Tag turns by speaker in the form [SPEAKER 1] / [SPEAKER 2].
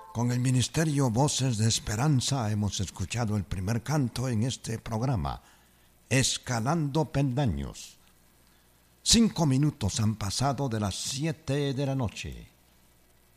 [SPEAKER 1] Con el Ministerio Voces de Esperanza hemos escuchado el primer canto en este programa, Escalando Peldaños. 5 minutos han pasado de las 7 de la noche.